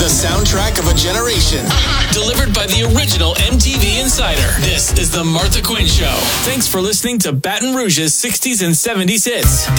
the soundtrack of a generation. Delivered by the original MTV Insider. This is The Martha Quinn Show. Thanks for listening to Baton Rouge's 60s and 70s hits.